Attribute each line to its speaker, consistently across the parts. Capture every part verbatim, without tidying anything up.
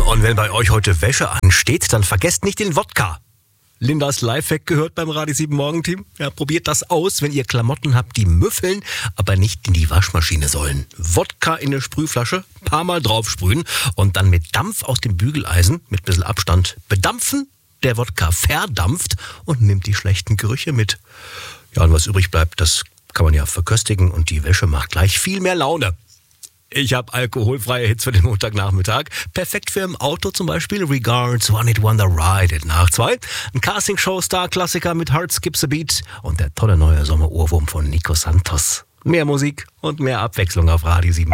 Speaker 1: Und wenn bei euch heute Wäsche ansteht, dann vergesst nicht den Wodka. Lindas Lifehack gehört beim Radio sieben Morgenteam. Ja, probiert das aus, wenn ihr Klamotten habt, die müffeln, aber nicht in die Waschmaschine sollen. Wodka in eine Sprühflasche, paar Mal draufsprühen und dann mit Dampf aus dem Bügeleisen mit ein bisschen Abstand bedampfen. Der Wodka verdampft und nimmt die schlechten Gerüche mit. Ja, und was übrig bleibt, das kann man ja verköstigen und die Wäsche macht gleich viel mehr Laune. Ich habe alkoholfreie Hits für den Montagnachmittag. Perfekt für im Auto zum Beispiel. Regards, One It Wonder Ride It nach zwei. Ein Casting-Show-Star-Klassiker mit Heart Skips a Beat. Und der tolle neue Sommerohrwurm von Nico Santos. Mehr Musik und mehr Abwechslung auf Radio sieben.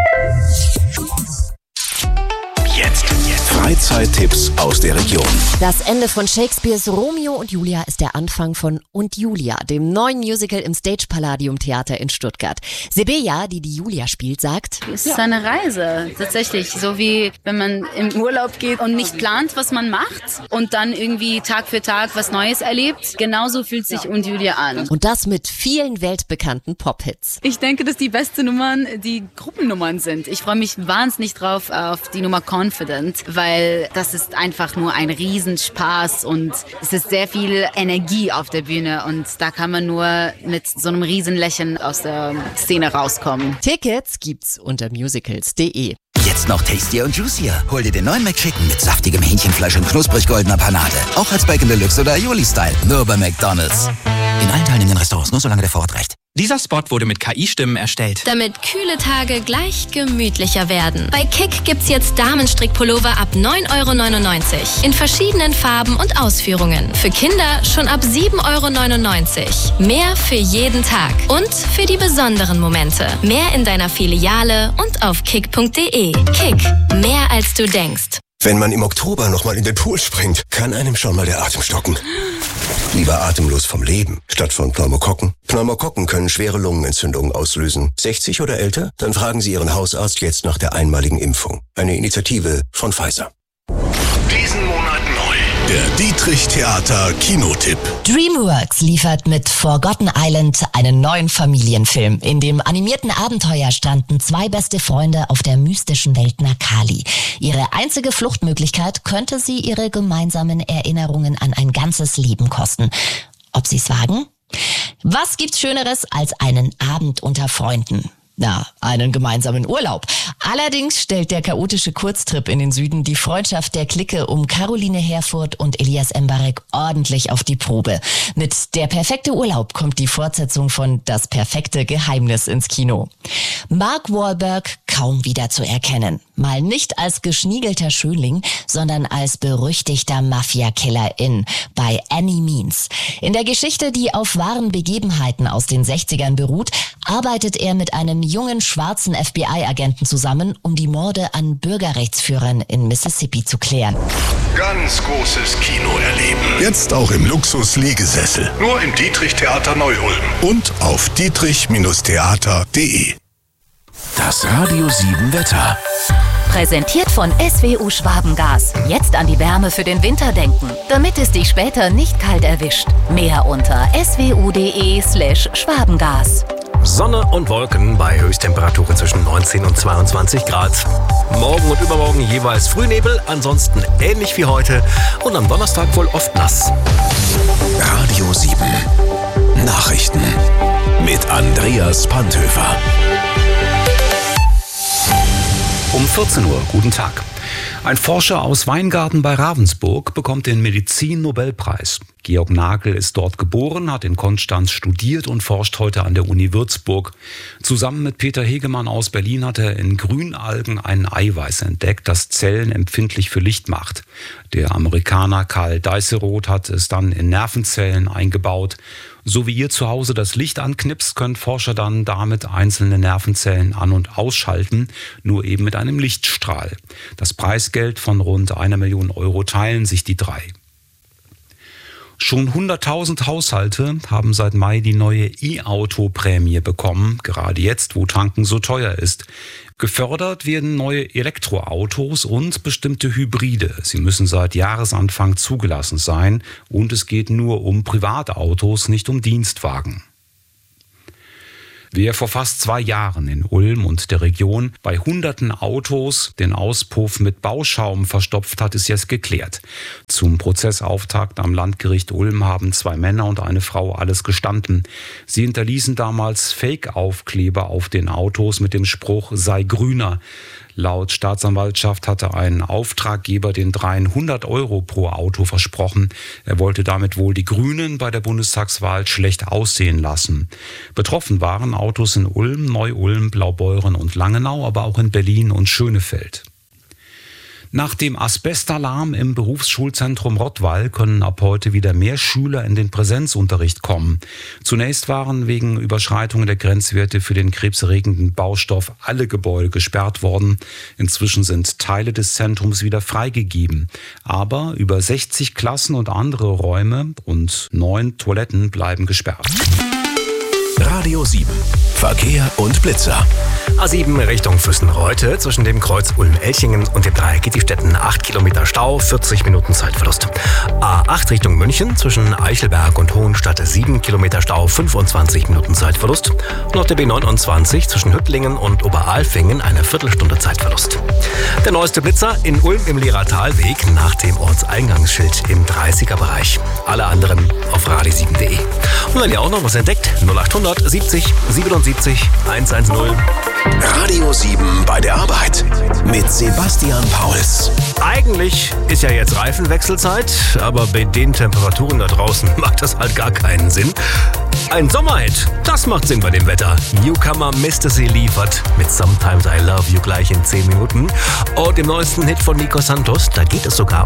Speaker 2: Jetzt, jetzt. Freizeittipps aus der Region.
Speaker 3: Das Ende von Shakespeares Romeo und Julia ist der Anfang von Und Julia, dem neuen Musical im Stage Palladium Theater in Stuttgart. Sebeja, die die Julia spielt, sagt:
Speaker 4: Es ist eine Reise, tatsächlich. So wie wenn man im Urlaub geht und nicht plant, was man macht und dann irgendwie Tag für Tag was Neues erlebt. Genauso fühlt sich Und Julia an.
Speaker 3: Und das mit vielen weltbekannten Pop-Hits.
Speaker 4: Ich denke, dass die besten Nummern die Gruppennummern sind. Ich freue mich wahnsinnig drauf auf die Nummer Confident, weil das ist einfach nur ein Riesenspaß und es ist sehr viel Energie auf der Bühne und da kann man nur mit so einem Riesenlächeln aus der Szene rauskommen.
Speaker 3: Tickets gibt's unter musicals punkt de.
Speaker 5: Jetzt noch tastier und juicier. Hol dir den neuen McChicken mit saftigem Hähnchenfleisch und knusprig goldener Panade. Auch als Bacon Deluxe oder Aioli-Style. Nur bei McDonald's. In allen teilnehmenden Restaurants, nur solange der Vorrat reicht.
Speaker 6: Dieser Spot wurde mit K I-Stimmen erstellt.
Speaker 7: Damit kühle Tage gleich gemütlicher werden. Bei Kick gibt's jetzt Damenstrickpullover ab neun Euro neunundneunzig. In verschiedenen Farben und Ausführungen. Für Kinder schon ab sieben Euro neunundneunzig. Mehr für jeden Tag. Und für die besonderen Momente. Mehr in deiner Filiale und auf kick punkt de. Kick. Mehr als du denkst.
Speaker 2: Wenn man im Oktober nochmal in den Pool springt, kann einem schon mal der Atem stocken. Lieber atemlos vom Leben, statt von Pneumokokken. Pneumokokken können schwere Lungenentzündungen auslösen. sechzig oder älter? Dann fragen Sie Ihren Hausarzt jetzt nach der einmaligen Impfung. Eine Initiative von Pfizer.
Speaker 8: Diesen Monat neu. Der Dietrich Theater Kinotipp.
Speaker 3: DreamWorks liefert mit Forgotten Island einen neuen Familienfilm. In dem animierten Abenteuer stranden zwei beste Freunde auf der mystischen Welt Nakali. Ihre einzige Fluchtmöglichkeit könnte sie ihre gemeinsamen Erinnerungen an ein ganzes Leben kosten. Ob sie es wagen? Was gibt's Schöneres als einen Abend unter Freunden? Na, einen gemeinsamen Urlaub. Allerdings stellt der chaotische Kurztrip in den Süden die Freundschaft der Clique um Caroline Herfurth und Elias Mbarek ordentlich auf die Probe. Mit Der perfekte Urlaub kommt die Fortsetzung von Das perfekte Geheimnis ins Kino. Mark Wahlberg kaum wieder zu erkennen. Mal nicht als geschniegelter Schönling, sondern als berüchtigter Mafia-Killer in By Any Means. In der Geschichte, die auf wahren Begebenheiten aus den sechzigern beruht, arbeitet er mit einem jungen schwarzen F B I-Agenten zusammen, um die Morde an Bürgerrechtsführern in Mississippi zu klären.
Speaker 8: Ganz großes Kino erleben. Jetzt auch im Luxus-Liegesessel. Nur im Dietrich Theater Neu-Ulm. Und auf dietrich Theater punkt de.
Speaker 2: Das Radio sieben Wetter.
Speaker 9: Präsentiert von S W U Schwabengas. Jetzt an die Wärme für den Winter denken, damit es dich später nicht kalt erwischt. Mehr unter s w u punkt de slash Schwabengas.
Speaker 1: Sonne und Wolken bei Höchsttemperaturen zwischen neunzehn und zweiundzwanzig Grad. Morgen und übermorgen jeweils Frühnebel, ansonsten ähnlich wie heute und am Donnerstag wohl oft nass.
Speaker 2: Radio sieben. Nachrichten mit Andreas Panthöfer.
Speaker 10: Um vierzehn Uhr, guten Tag. Ein Forscher aus Weingarten bei Ravensburg bekommt den Medizin-Nobelpreis. Georg Nagel ist dort geboren, hat in Konstanz studiert und forscht heute an der Uni Würzburg. Zusammen mit Peter Hegemann aus Berlin hat er in Grünalgen ein Eiweiß entdeckt, das Zellen empfindlich für Licht macht. Der Amerikaner Karl Deiseroth hat es dann in Nervenzellen eingebaut. So wie ihr zu Hause das Licht anknipst, können Forscher dann damit einzelne Nervenzellen an- und ausschalten, nur eben mit einem Lichtstrahl. Das Preisgeld von rund einer Million Euro teilen sich die drei. Schon hunderttausend Haushalte haben seit Mai die neue E-Auto-Prämie bekommen, gerade jetzt, wo Tanken so teuer ist. Gefördert werden neue Elektroautos und bestimmte Hybride. Sie müssen seit Jahresanfang zugelassen sein und es geht nur um Privatautos, nicht um Dienstwagen. Wer vor fast zwei Jahren in Ulm und der Region bei hunderten Autos den Auspuff mit Bauschaum verstopft hat, ist jetzt geklärt. Zum Prozessauftakt am Landgericht Ulm haben zwei Männer und eine Frau alles gestanden. Sie hinterließen damals Fake-Aufkleber auf den Autos mit dem Spruch „sei grüner". Laut Staatsanwaltschaft hatte ein Auftraggeber den dreien hundert Euro pro Auto versprochen. Er wollte damit wohl die Grünen bei der Bundestagswahl schlecht aussehen lassen. Betroffen waren Autos in Ulm, Neu-Ulm, Blaubeuren und Langenau, aber auch in Berlin und Schönefeld. Nach dem Asbestalarm im Berufsschulzentrum Rottweil können ab heute wieder mehr Schüler in den Präsenzunterricht kommen. Zunächst waren wegen Überschreitungen der Grenzwerte für den krebserregenden Baustoff alle Gebäude gesperrt worden. Inzwischen sind Teile des Zentrums wieder freigegeben. Aber über sechzig Klassen und andere Räume und neun Toiletten bleiben gesperrt.
Speaker 8: Radio sieben. Verkehr und Blitzer.
Speaker 1: A sieben Richtung Füssen-Reute. Zwischen dem Kreuz Ulm-Elchingen und dem Dreieck Gittistetten acht Kilometer Stau, vierzig Minuten Zeitverlust. A acht Richtung München. Zwischen Eichelberg und Hohenstadt sieben Kilometer Stau, fünfundzwanzig Minuten Zeitverlust. Und auf der B neunundzwanzig zwischen Hüttlingen und Oberalfingen eine Viertelstunde Zeitverlust. Der neueste Blitzer in Ulm im Lehrer-Talweg nach dem Ortseingangsschild im dreißiger Bereich. Alle anderen auf radio sieben punkt de. Und wenn ihr auch noch was entdeckt, null achthundert siebzig siebenundsiebzig hundertzehn.
Speaker 8: Radio sieben bei der Arbeit mit Sebastian Pauls.
Speaker 1: Eigentlich ist ja jetzt Reifenwechselzeit, aber bei den Temperaturen da draußen macht das halt gar keinen Sinn. Ein Sommerhit, das macht Sinn bei dem Wetter. Newcomer Mistasy liefert mit Sometimes I Love You gleich in zehn Minuten. Und im neuesten Hit von Nico Santos, da geht es sogar